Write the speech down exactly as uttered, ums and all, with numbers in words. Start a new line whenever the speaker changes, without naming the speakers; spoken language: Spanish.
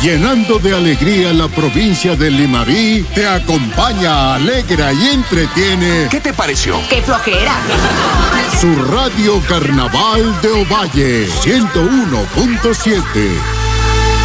Llenando de alegría la provincia de Limarí, te acompaña, alegra y entretiene.
¿Qué te pareció?
¡Qué flojera!
Su radio Carnaval de Ovalle, ciento uno punto siete.